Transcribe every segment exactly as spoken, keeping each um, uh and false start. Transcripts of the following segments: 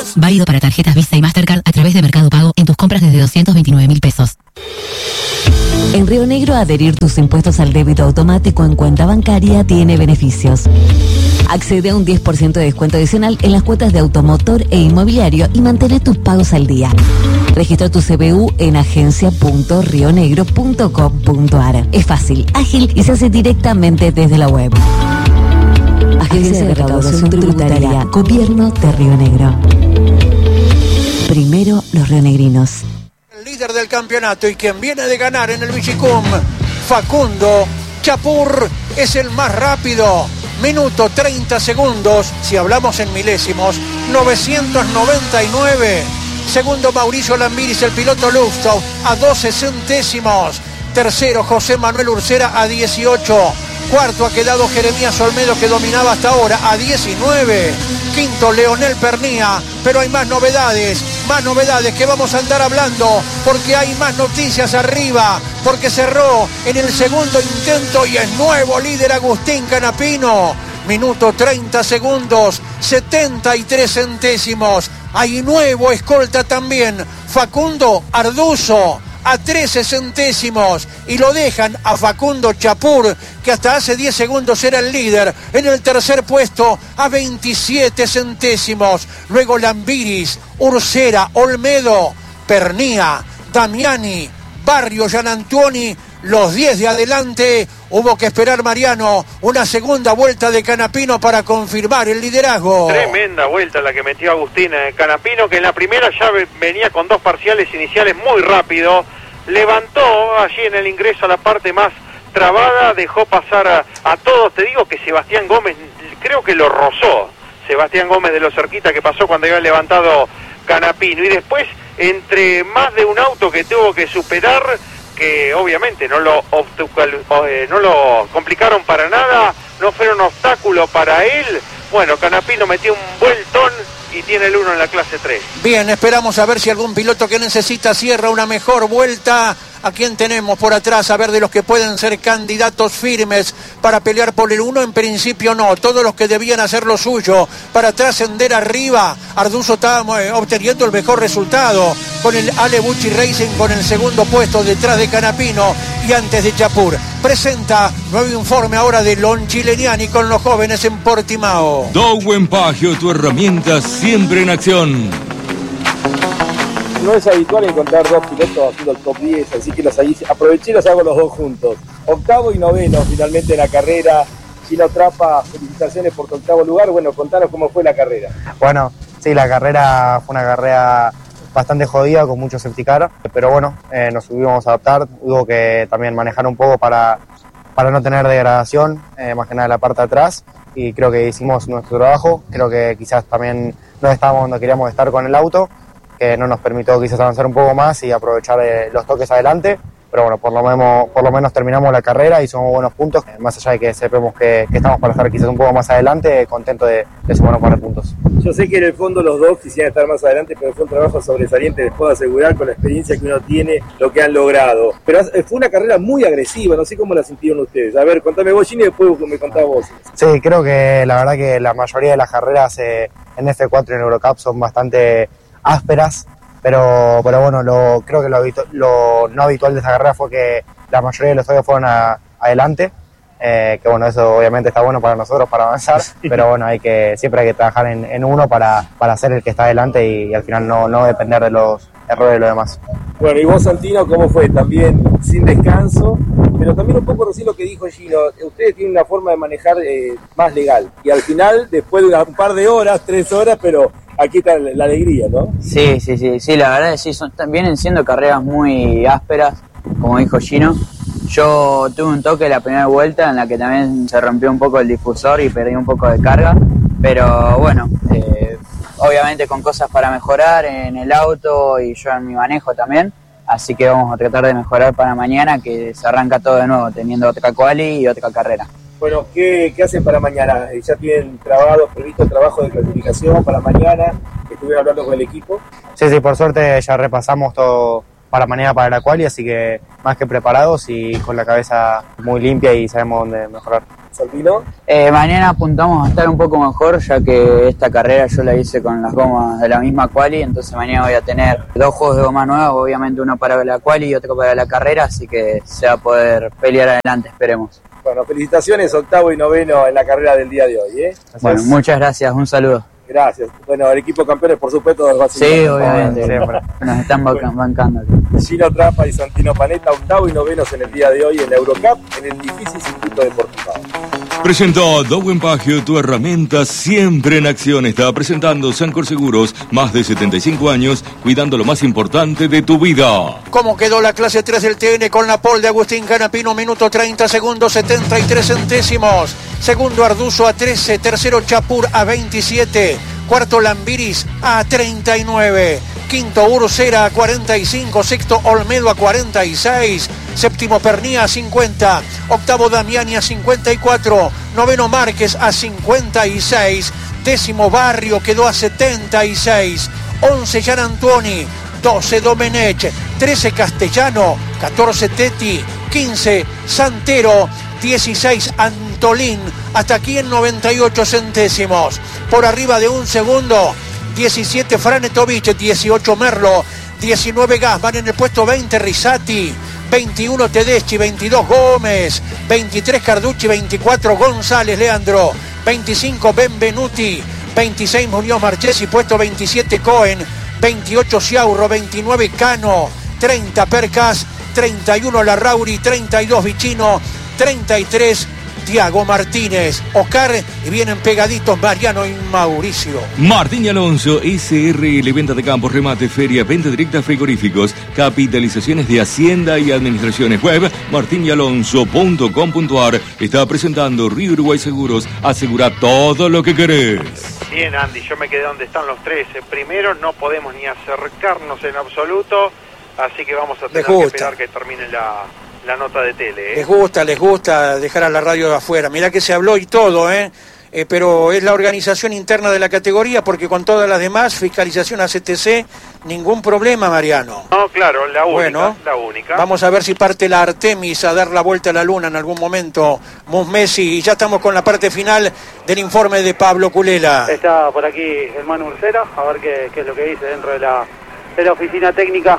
Válido para tarjetas Visa y Mastercard a través de Mercado Pago en tus compras desde doscientos veintinueve mil pesos. En Río Negro, adherir tus impuestos al débito automático en cuenta bancaria tiene beneficios. Accede a un diez por ciento de descuento adicional en las cuotas de automotor e inmobiliario y mantén tus pagos al día. Registra tu C B U en agencia punto rionegro punto com punto ar. Es fácil, ágil y se hace directamente desde la web. Agencia de Recaudación Tributaria, Gobierno de Río Negro. Primero los rionegrinos. El líder del campeonato y quien viene de ganar en el Vigicum, Facundo Chapur, es el más rápido. Minuto treinta segundos, si hablamos en milésimos, novecientos noventa y nueve. Segundo Mauricio Lambiris, el piloto Lufthansa, a doce centésimos. Tercero José Manuel Ursera a dieciocho. Cuarto ha quedado Jeremías Olmedo, que dominaba hasta ahora, a diecinueve. Quinto Leonel Pernía, pero hay más novedades, más novedades que vamos a andar hablando, porque hay más noticias arriba, porque cerró en el segundo intento y es nuevo líder Agustín Canapino. Minuto treinta segundos, setenta y tres centésimos. Hay nuevo escolta también, Facundo Arduzo, a trece centésimos, y lo dejan a Facundo Chapur, que hasta hace diez segundos era el líder, en el tercer puesto a veintisiete centésimos. Luego Lambiris, Ursera, Olmedo, Pernía, Damiani, Barrio, Gianantuoni, los diez de adelante. Hubo que esperar, Mariano, una segunda vuelta de Canapino para confirmar el liderazgo. Tremenda vuelta la que metió Agustín Canapino, que en la primera ya venía con dos parciales iniciales muy rápido. Levantó allí en el ingreso a la parte más trabada, dejó pasar a, a todos. Te digo que Sebastián Gómez, creo que lo rozó. Sebastián Gómez de lo cerquita que pasó cuando había levantado Canapino. Y después, entre más de un auto que tuvo que superar, que obviamente no lo, eh, no lo complicaron para nada, no fueron un obstáculo para él. Bueno, Canapino metió un vueltón y tiene el uno en la clase tres. Bien, esperamos a ver si algún piloto que necesita cierra una mejor vuelta. ¿A quién tenemos por atrás? A ver, de los que pueden ser candidatos firmes para pelear por el uno, en principio no. Todos los que debían hacer lo suyo para trascender arriba. Arduzo está eh, obteniendo el mejor resultado con el Alebucci Racing, con el segundo puesto detrás de Canapino y antes de Chapur. Presenta nuevo informe ahora de Lon Chileniani con los jóvenes en Portimao. Dow Empagio, tu herramienta siempre en acción. No es habitual encontrar dos pilotos haciendo el top diez, así que los aproveché y los hago los dos juntos. Octavo y noveno finalmente en la carrera. Gino Trapa, felicitaciones por tu octavo lugar. Bueno, contanos cómo fue la carrera. Bueno, sí, la carrera fue una carrera bastante jodida, con mucho safety car, pero bueno, eh, nos subimos a adaptar. Hubo que también manejar un poco para, para no tener degradación, eh, más que nada en la parte de atrás, y creo que hicimos nuestro trabajo. Creo que quizás también no estábamos donde queríamos estar con el auto, que no nos permitió quizás avanzar un poco más y aprovechar eh, los toques adelante, pero bueno, por lo, menos, por lo menos terminamos la carrera y sumamos buenos puntos, más allá de que sepamos que, que estamos para estar quizás un poco más adelante, contento de, de sumar un par de puntos. Yo sé que en el fondo los dos quisieran estar más adelante, pero fue un trabajo sobresaliente, les puedo asegurar, con la experiencia que uno tiene, lo que han logrado. Pero fue una carrera muy agresiva, no sé cómo la sintieron ustedes. A ver, contame vos, Gini, y después me contás vos. Sí, creo que la verdad que la mayoría de las carreras eh, en F cuatro y en Eurocup son bastante ásperas, pero, pero bueno, lo, creo que lo, habitu- lo no habitual de esta carrera fue que la mayoría de los toques fueron a, adelante, eh, que bueno, eso obviamente está bueno para nosotros para avanzar, pero bueno, hay que siempre hay que trabajar en, en uno para, para ser el que está adelante y, y al final no, no depender de los errores de los demás. Bueno, y vos, Santino, ¿cómo fue? También sin descanso, pero también un poco recién lo que dijo Gino, ustedes tienen una forma de manejar eh, más legal, y al final, después de un par de horas, tres horas, pero aquí está la, la alegría, ¿no? Sí, sí, sí, sí, la verdad es que sí, son, vienen siendo carreras muy ásperas, como dijo Gino. Yo tuve un toque la primera vuelta en la que también se rompió un poco el difusor y perdí un poco de carga, pero bueno, eh, obviamente con cosas para mejorar en el auto y yo en mi manejo también, así que vamos a tratar de mejorar para mañana, que se arranca todo de nuevo, teniendo otra quali y otra carrera. Bueno, ¿qué, qué hacen para mañana? ¿Ya tienen trabado, previsto el trabajo de clasificación para mañana? ¿Estuvieron hablando con el equipo? Sí, sí, por suerte ya repasamos todo para mañana para la quali, así que más que preparados y con la cabeza muy limpia y sabemos dónde mejorar. Santino. Eh, mañana apuntamos a estar un poco mejor, ya que esta carrera yo la hice con las gomas de la misma quali, entonces mañana voy a tener dos juegos de gomas nuevas, obviamente uno para la quali y otro para la carrera, así que se va a poder pelear adelante, esperemos. Bueno, felicitaciones, octavo y noveno en la carrera del día de hoy, ¿eh? Bueno, muchas gracias, un saludo. Gracias. Bueno, el equipo campeones, por supuesto, nos va a seguir. Sí, obviamente, siempre. Nos están bueno, bancando. Gino Trapa y Santino Panetta, octavo y novenos en el día de hoy en la Eurocup, en el difícil circuito deportivo. Presentó Dowen Pagio, tu herramienta siempre en acción. Está presentando Sancor Seguros, más de setenta y cinco años, cuidando lo más importante de tu vida. ¿Cómo quedó la clase tres del T N con la pole de Agustín Canapino? Minuto treinta segundos, setenta y tres centésimos. Segundo Arduzo a trece, tercero Chapur a veintisiete, cuarto Lambiris a treinta y nueve, quinto Ursera a cuarenta y cinco, sexto Olmedo a cuarenta y seis, séptimo Pernía a cincuenta, octavo Damiani a cincuenta y cuatro, noveno Márquez a cincuenta y seis, décimo Barrio quedó a setenta y seis, once Gian Antuoni, doce Domenech, trece Castellano, catorce Tetti, quince Santero, dieciséis Antolín, hasta aquí en noventa y ocho centésimos. Por arriba de un segundo, diecisiete Franetovich, dieciocho Merlo, diecinueve Gassman, en el puesto veinte Risati, veintiuno Tedeschi, veintidós Gómez, veintitrés Carducci, veinticuatro González Leandro, veinticinco Benvenuti, veintiséis Muñoz Marchesi, puesto veintisiete Cohen, veintiocho Ciaurro, veintinueve Cano, treinta Percas, treinta y uno Larrauri, treinta y dos Vicino, treinta y tres Tiago Martínez, Oscar, y vienen pegaditos Mariano y Mauricio. Martín y Alonso, S R L, venta de campos, remate, feria, venta directa, frigoríficos, capitalizaciones de Hacienda y administraciones. Web martín y alonso punto com punto a r. Está presentando Río Uruguay Seguros. Asegura todo lo que querés. Bien, Andy, yo me quedé donde están los tres. Primero, no podemos ni acercarnos en absoluto, así que vamos a tener que esperar que termine la... la nota de tele, ¿eh? Les gusta, les gusta dejar a la radio de afuera. Mirá que se habló y todo, ¿eh? eh pero es la organización interna de la categoría, porque con todas las demás, fiscalización A C T C, ningún problema, Mariano. No, claro, la única, bueno, la única. Vamos a ver si parte la Artemis a dar la vuelta a la luna en algún momento, Musmesi, y ya estamos con la parte final del informe de Pablo Culela. Está por aquí el Manu Ursera, a ver qué, qué es lo que dice dentro de la, de la oficina técnica.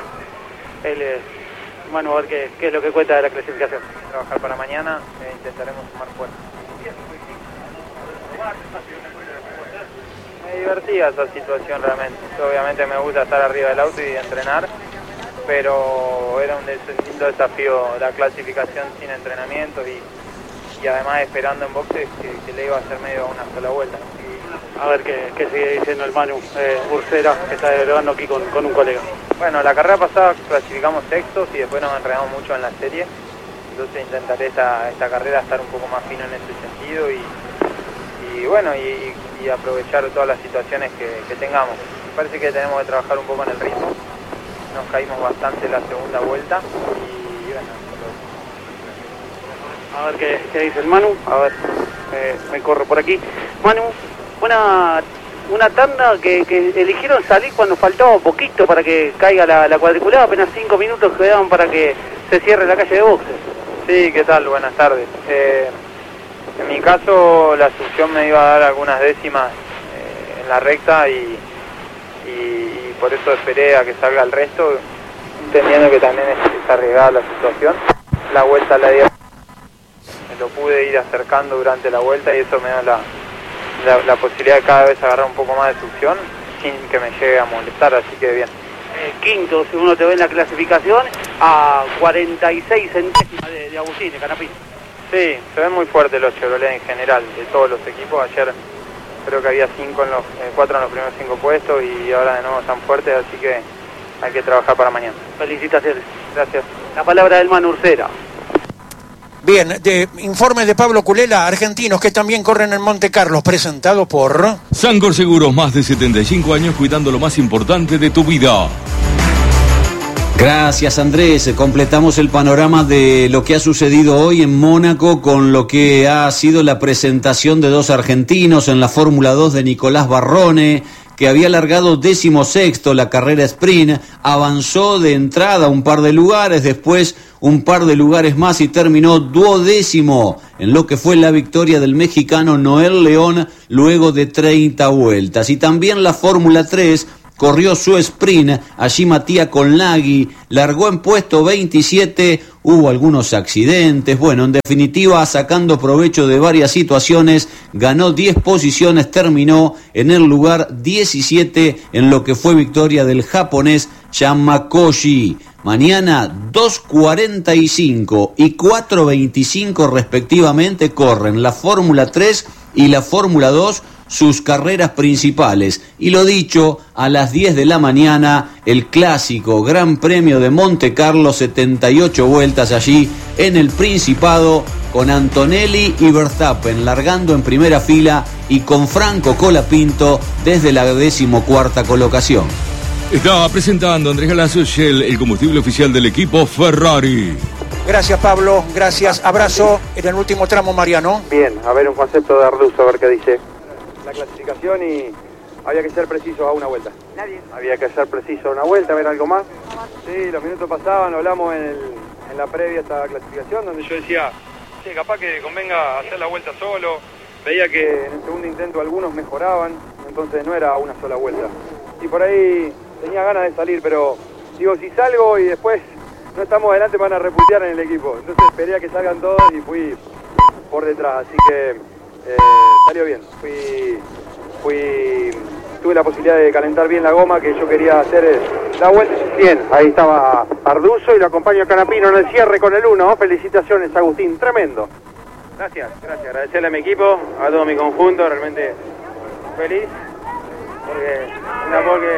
Él es... Bueno, a ver qué, qué es lo que cuenta de la clasificación. Trabajar para mañana, eh, intentaremos sumar fuerza. Me divertía esa situación realmente. Obviamente me gusta estar arriba del auto y entrenar, pero era un lindo desafío la clasificación sin entrenamiento y, y además esperando en boxes que, que le iba a hacer medio a una sola vuelta. A ver qué, qué sigue diciendo el Manu eh, Ursera, que está grabando aquí con, con un colega. Bueno, la carrera pasada clasificamos sextos y después nos enredamos mucho en la serie, entonces intentaré esta, esta carrera estar un poco más fino en ese sentido y, y bueno, y, y aprovechar todas las situaciones que, que tengamos. Me parece que tenemos que trabajar un poco en el ritmo, nos caímos bastante la segunda vuelta y bueno. A ver qué, qué dice el Manu, a ver, eh, me corro por aquí. Manu, una, una tanda que, que eligieron salir cuando faltaba poquito para que caiga la, la cuadriculada, apenas cinco minutos quedaban para que se cierre la calle de boxes. Sí, ¿qué tal? Buenas tardes. Eh, en mi caso la succión me iba a dar algunas décimas eh, en la recta y, y, y por eso esperé a que salga el resto, entendiendo que también es, es arriesgada la situación. La vuelta la dio, me lo pude ir acercando durante la vuelta y eso me da la... La, la posibilidad de cada vez agarrar un poco más de succión sin que me llegue a molestar, así que bien. Eh, quinto, si uno te ve en la clasificación, a cuarenta y seis centésimas de, de Agustín, de Canapino. Sí, se ven muy fuertes los Chevrolet en general, de todos los equipos. Ayer creo que había cinco en los, eh, cuatro en los primeros cinco puestos y ahora de nuevo están fuertes, así que hay que trabajar para mañana. Felicitaciones. Gracias. La palabra del Manu Ursera. Bien, de informe de Pablo Culela, argentinos que también corren en Monte Carlos, presentado por... Sancor Seguros, más de setenta y cinco años cuidando lo más importante de tu vida. Gracias, Andrés. Completamos el panorama de lo que ha sucedido hoy en Mónaco con lo que ha sido la presentación de dos argentinos en la Fórmula dos de Nicolás Barrone, que que había largado decimosexto la carrera sprint, avanzó de entrada un par de lugares, después un par de lugares más y terminó duodécimo en lo que fue la victoria del mexicano Noel León luego de treinta vueltas. Y también la Fórmula tres corrió su sprint, allí Matías Conlagui largó en puesto veintisiete, hubo algunos accidentes, bueno, en definitiva, sacando provecho de varias situaciones, ganó diez posiciones, terminó en el lugar diecisiete en lo que fue victoria del japonés Yamakoshi. Mañana dos cuarenta y cinco y cuatro veinticinco respectivamente corren la Fórmula tres y la Fórmula dos, sus carreras principales. Y lo dicho, a las diez de la mañana, el clásico Gran Premio de Monte Carlo, setenta y ocho vueltas allí en el Principado, con Antonelli y Verstappen largando en primera fila y con Franco Colapinto desde la decimocuarta colocación. Está presentando Andrés Galazo Shell, el combustible oficial del equipo Ferrari. Gracias, Pablo, gracias. Abrazo en el último tramo, Mariano. Bien, a ver un concepto de Arduzo, a ver qué dice. La clasificación y había que ser preciso a una vuelta. Nadie. Había que ser preciso a una vuelta, a ver algo más. Sí, los minutos pasaban, lo hablamos en, el, en la previa a esta clasificación, donde yo decía, sí, capaz que convenga hacer la vuelta solo. Veía que en el segundo intento algunos mejoraban, entonces no era una sola vuelta. Y por ahí tenía ganas de salir, pero digo, si salgo y después no estamos adelante, van a reputear en el equipo. Entonces esperé a que salgan todos y fui por detrás, así que Eh, salió bien, fui, fui, tuve la posibilidad de calentar bien la goma, que yo quería hacer la vuelta. Bien, ahí estaba Arduzo y lo acompaño a Canapino en el cierre con el uno. Felicitaciones, Agustín, tremendo. Gracias, gracias, agradecerle a mi equipo, a todo mi conjunto, realmente feliz, porque una porque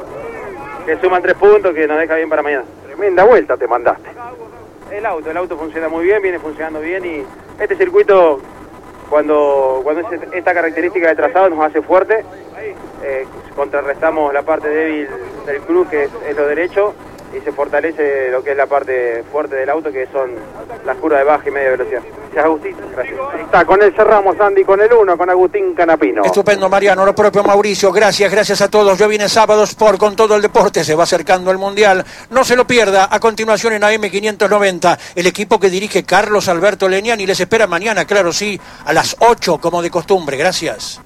que suman tres puntos, que nos deja bien para mañana. Tremenda vuelta te mandaste. El auto, el auto funciona muy bien, viene funcionando bien y este circuito, Cuando, cuando es esta característica de trazado nos hace fuerte, eh, contrarrestamos la parte débil del cruz, que es, es lo derecho, y se fortalece lo que es la parte fuerte del auto, que son las curvas de baja y media velocidad. Gracias, Agustín. Gracias. Ahí está, con él cerramos, Andy, con el uno, con Agustín Canapino. Estupendo, Mariano, lo propio, Mauricio. Gracias, gracias a todos. Yo vine sábado Sport con todo el deporte, se va acercando el Mundial. No se lo pierda. A continuación en A M quinientos noventa, el equipo que dirige Carlos Alberto Leniani les espera mañana, claro sí, a las ocho, como de costumbre. Gracias.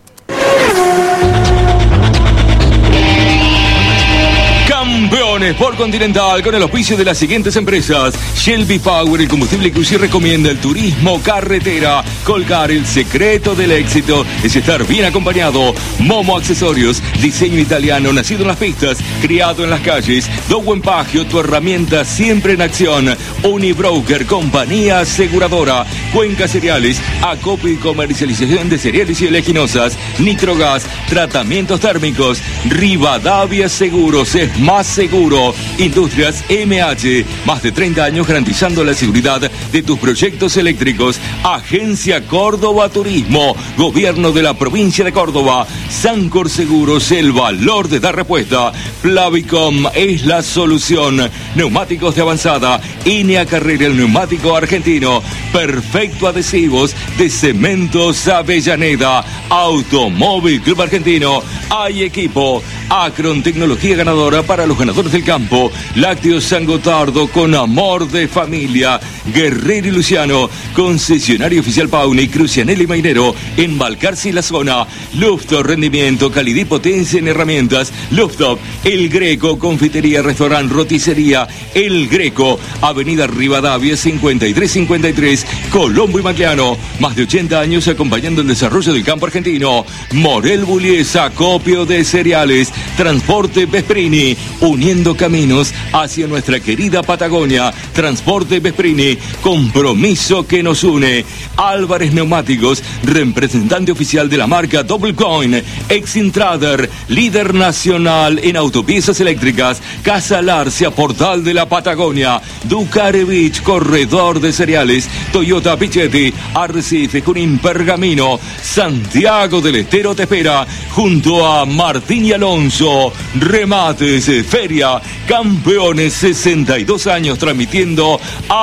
Campeones por Continental con el auspicio de las siguientes empresas: Shelby Power, el combustible que usted recomienda, el turismo carretera. Colcar, el secreto del éxito es estar bien acompañado. Momo Accesorios, diseño italiano, nacido en las pistas, criado en las calles. Dowen Pagio, tu herramienta siempre en acción. Unibroker, compañía aseguradora. Cuenca Cereales, acopio y comercialización de cereales y oleaginosas. Nitrogas, tratamientos térmicos. Rivadavia Seguros, es más seguro. Industrias M H, más de treinta años garantizando la seguridad de tus proyectos eléctricos. Agencia Córdoba Turismo, Gobierno de la Provincia de Córdoba. Sancor Seguros, el valor de dar respuesta. Plavicom es la solución. Neumáticos de avanzada, Inea Carrera, el neumático argentino. Perfecto Adhesivos de Cementos Avellaneda. Automóvil Club Argentino. Hay equipo. Acron, tecnología ganadora para los ganadores del campo. Lácteos San Gotardo, con amor de familia. Guerrero y Luciano, concesionario oficial Pauni, Crucianelli Mainero, en Balcarce y la zona. Luftop, rendimiento, calidad y potencia en herramientas. Luftop, El Greco, confitería, restaurante, roticería, El Greco, Avenida Rivadavia cincuenta y tres cincuenta y tres, Colombo y Magliano. Más de ochenta años acompañando el desarrollo del campo argentino. Morel Bullies, acopio de cereales. Transporte Vesprini, uniendo caminos hacia nuestra querida Patagonia. Transporte Vesprini, compromiso que nos une. Álvarez Neumáticos, representante oficial de la marca Double Coin. Exintrader, líder nacional en autopiezas eléctricas. Casa Larcia, portal de la Patagonia. Ducarevich, corredor de cereales. Toyota Pichetti, Arrecife, Junín, Pergamino. Santiago del Estero te espera, junto a Martín y Alonso. Remates, Feria, Campeones, sesenta y dos años transmitiendo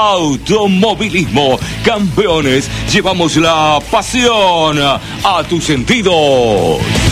automovilismo. Campeones, llevamos la pasión a tus sentidos.